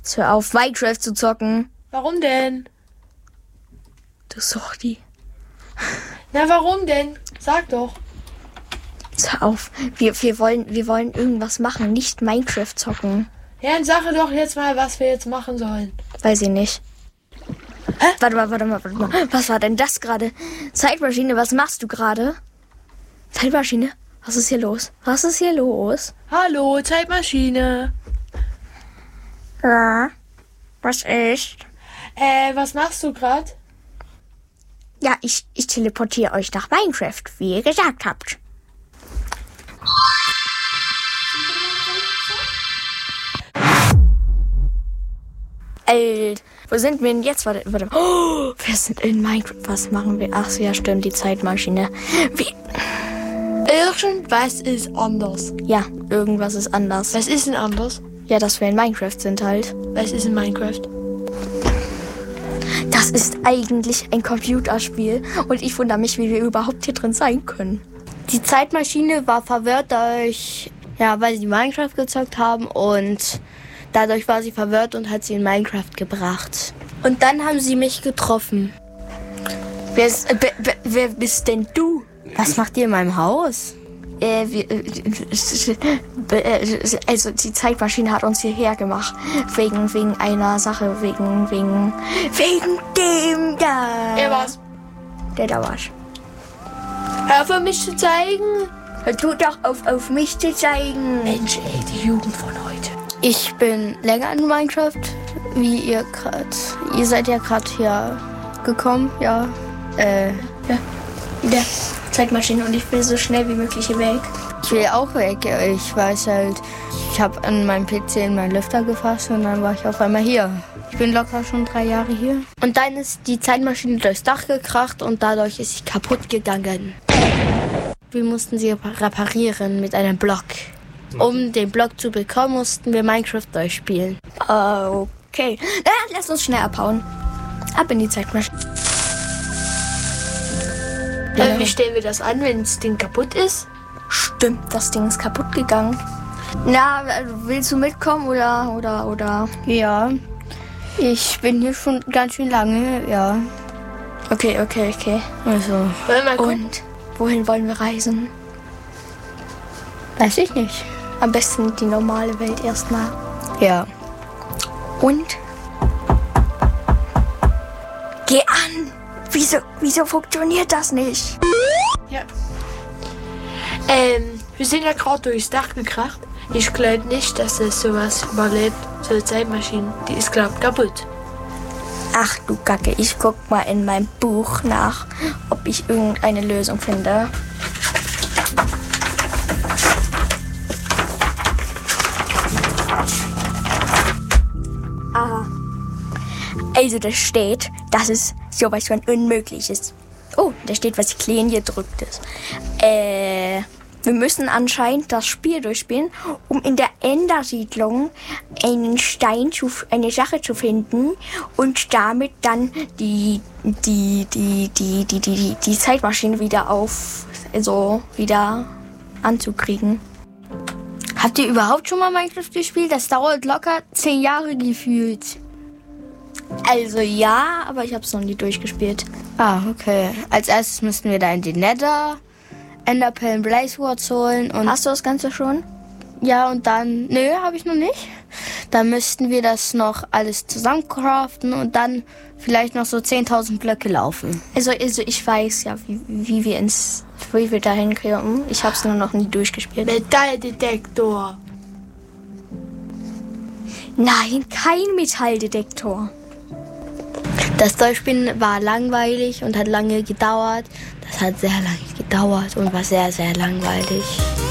hör auf, Minecraft zu zocken. Warum denn? Du Suchti. Na, warum denn? Sag doch. Hör auf. Wir wollen irgendwas machen, nicht Minecraft zocken. Ja, dann sag doch jetzt mal, was wir jetzt machen sollen. Weiß ich nicht. Hä? Warte mal. Was war denn das gerade? Zeitmaschine, was machst du gerade? Zeitmaschine? Was ist hier los? Hallo, Zeitmaschine. Ja. Was ist? Was machst du gerade? Ja, ich teleportiere euch nach Minecraft, wie ihr gesagt habt. Wo sind wir denn jetzt? Warte. Oh, wir sind in Minecraft. Was machen wir? Ach so, ja, stimmt, die Zeitmaschine. Wie? Irgendwas ist anders. Ja, irgendwas ist anders. Was ist denn anders? Ja, dass wir in Minecraft sind halt. Was ist in Minecraft? Das ist eigentlich ein Computerspiel und ich wundere mich, wie wir überhaupt hier drin sein können. Die Zeitmaschine war verwirrt weil sie Minecraft gezockt haben und dadurch war sie verwirrt und hat sie in Minecraft gebracht. Und dann haben sie mich getroffen. Wer bist denn du? Was macht ihr in meinem Haus? Also die Zeitmaschine hat uns hierher gemacht. Wegen einer Sache, wegen dem da. Er war's. Der da war's. Hör auf, mich zu zeigen. Hör du doch auf mich zu zeigen. Mensch, ey, die Jugend von heute. Ich bin länger in Minecraft, wie ihr gerade. Ihr seid ja gerade hier gekommen, ja. Der Zeitmaschine und ich will so schnell wie möglich hier weg. Ich will auch weg. Ich weiß halt, ich habe an meinem PC in meinen Lüfter gefasst und dann war ich auf einmal hier. Ich bin locker schon 3 Jahre hier. Und dann ist die Zeitmaschine durchs Dach gekracht und dadurch ist sie kaputt gegangen. Wir mussten sie reparieren mit einem Block. Um den Block zu bekommen, mussten wir Minecraft durchspielen. Okay. Lass uns schnell abhauen. Ab in die Zeitmaschine. Wie stellen wir das an, wenn das Ding kaputt ist? Stimmt, das Ding ist kaputt gegangen. Na, willst du mitkommen oder? Ja, ich bin hier schon ganz schön lange, ja. Okay. Also, Wollen wir mal gucken? Und wohin wollen wir reisen? weiß ich nicht. Am besten die normale Welt erstmal. Ja. Und? Geh an! Wieso funktioniert das nicht? Ja. Wir sind ja gerade durchs Dach gekracht. Ich glaube nicht, dass es sowas überlebt. So eine Zeitmaschine, die ist, glaube ich, kaputt. Ach du Kacke, ich guck mal in meinem Buch nach, ob ich irgendeine Lösung finde. Aha. Also da steht, dass es sowas von unmöglich ist. Oh, da steht, was klein gedrückt ist. Wir müssen anscheinend das Spiel durchspielen, um in der Endersiedlung eine Sache zu finden und damit dann die Zeitmaschine wieder anzukriegen. Habt ihr überhaupt schon mal Minecraft gespielt? Das dauert locker 10 Jahre gefühlt. Also ja, aber ich habe es noch nie durchgespielt. Ah, okay. Als erstes müssten wir da in die Nether, Enderpearl, Blaze Swords holen und... Hast du das Ganze schon? Ja, und dann... Nö, habe ich noch nicht. Dann müssten wir das noch alles zusammencraften und dann vielleicht noch so 10.000 Blöcke laufen. Also ich weiß ja, wie wir dahin kommen. Ich habe es nur noch nie durchgespielt. Metalldetektor. Nein, kein Metalldetektor. Das Durchspielen war langweilig und hat lange gedauert. Das hat sehr lange gedauert und war sehr, sehr langweilig.